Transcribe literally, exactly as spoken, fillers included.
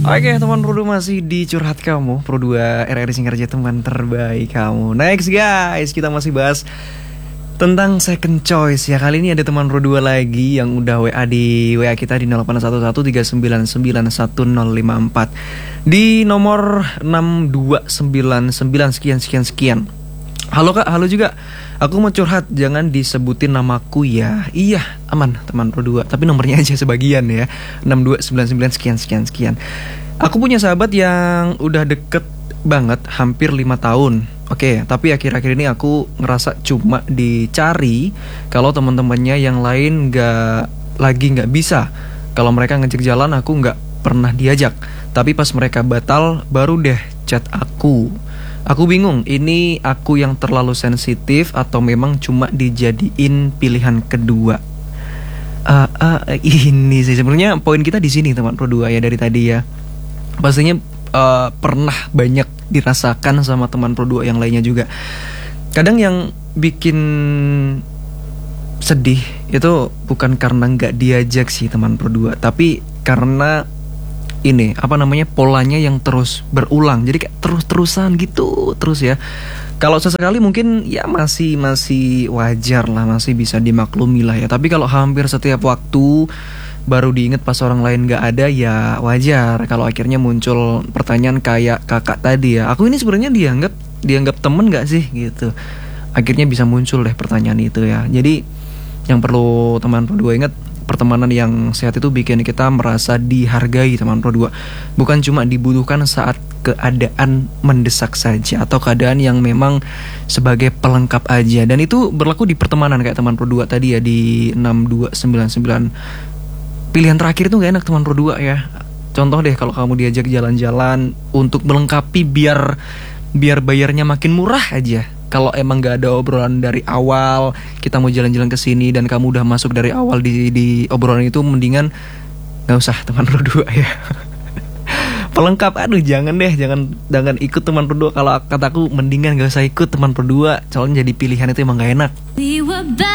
Oke teman Pro dua masih di Curhat Kamu Pro dua R R Singkarja, teman terbaik kamu. Next guys, kita masih bahas tentang second choice ya. Kali ini ada teman Pro dua lagi yang udah W A di W A kita di nol delapan satu satu tiga sembilan sembilan satu nol lima empat di nomor enam dua sembilan sembilan sekian sekian sekian. Halo kak, halo juga. Aku mau curhat, jangan disebutin namaku ya. Iya, aman teman Pro dua, tapi nomornya aja sebagian ya. enam dua sembilan sembilan sekian sekian sekian. Aku punya sahabat yang udah deket banget, hampir lima tahun. Oke, tapi akhir-akhir ini aku ngerasa cuma dicari kalau teman-temannya yang lain gak, lagi gak bisa. Kalau mereka ngecek jalan aku gak pernah diajak. Tapi pas mereka batal, baru deh chat aku. Aku bingung, ini aku yang terlalu sensitif atau memang cuma dijadiin pilihan kedua. Uh, uh, ini sih sebenarnya poin kita di sini teman Pro dua ya, dari tadi ya. Pastinya uh, pernah banyak dirasakan sama teman Pro dua yang lainnya juga. Kadang yang bikin sedih itu bukan karena nggak diajak sih teman Pro dua, tapi karena ini apa namanya polanya yang terus berulang. Jadi kayak terus-terusan gitu terus ya. Kalau sesekali mungkin ya masih masih wajar lah, masih bisa dimaklumi lah ya. Tapi kalau hampir setiap waktu baru diinget pas orang lain gak ada, ya wajar kalau akhirnya muncul pertanyaan kayak kakak tadi ya. Aku ini sebenarnya dianggap dianggap temen gak sih gitu. Akhirnya bisa muncul deh pertanyaan itu ya. Jadi yang perlu teman Pro dua ingat, pertemanan yang sehat itu bikin kita merasa dihargai teman Pro dua. Bukan cuma dibutuhkan saat keadaan mendesak saja, atau keadaan yang memang sebagai pelengkap aja. Dan itu berlaku di pertemanan kayak teman Pro dua tadi ya, di enam dua sembilan sembilan. Pilihan terakhir itu gak enak teman Pro dua ya. Contoh deh, kalau kamu diajak jalan-jalan untuk melengkapi biar biar bayarnya makin murah aja. Kalau emang gak ada obrolan dari awal, kita mau jalan-jalan ke sini dan kamu udah masuk dari awal di, di obrolan itu, mendingan gak usah teman Pro dua ya. Pelengkap, aduh jangan deh, jangan jangan ikut teman Pro dua. Kalau kataku mendingan gak usah ikut teman Pro dua, soalnya jadi pilihan itu emang gak enak.